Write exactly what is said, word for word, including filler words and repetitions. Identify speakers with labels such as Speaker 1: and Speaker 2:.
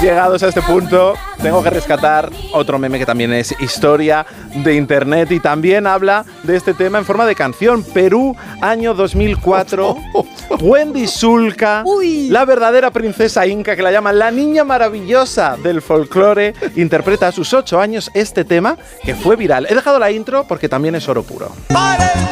Speaker 1: Llegados a este punto, tengo que rescatar otro meme que también es historia de internet y también habla de este tema en forma de canción. Perú, año dos mil cuatro. Wendy Zulka, Uy. la verdadera princesa inca que la llaman la niña maravillosa del folclore, interpreta a sus ocho años este tema que fue viral. He dejado la intro porque también es oro puro.